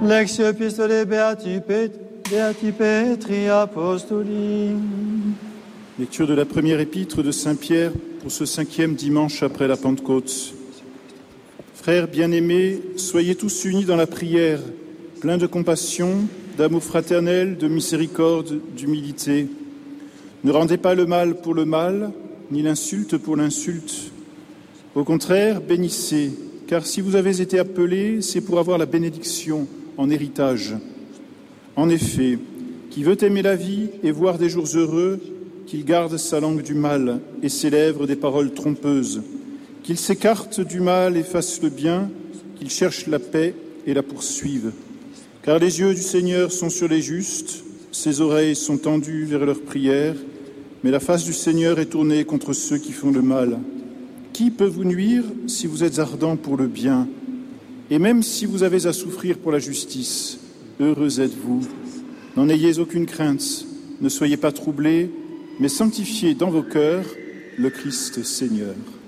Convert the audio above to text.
Lectio Epistolae Beati Petri Apostoli. Lecture de la première épître de Saint Pierre pour ce 5e dimanche après la Pentecôte. Frères bien-aimés, soyez tous unis dans la prière, pleins de compassion, d'amour fraternel, de miséricorde, d'humilité. Ne rendez pas le mal pour le mal, ni l'insulte pour l'insulte. Au contraire, bénissez, car si vous avez été appelés, c'est pour avoir la bénédiction en héritage. En effet, qui veut aimer la vie et voir des jours heureux, qu'il garde sa langue du mal et ses lèvres des paroles trompeuses, qu'il s'écarte du mal et fasse le bien, qu'il cherche la paix et la poursuive. Car les yeux du Seigneur sont sur les justes, ses oreilles sont tendues vers leurs prières, mais la face du Seigneur est tournée contre ceux qui font le mal. Qui peut vous nuire si vous êtes ardents pour le bien? Et même si vous avez à souffrir pour la justice, heureux êtes-vous. N'en ayez aucune crainte, ne soyez pas troublés, mais sanctifiez dans vos cœurs le Christ Seigneur.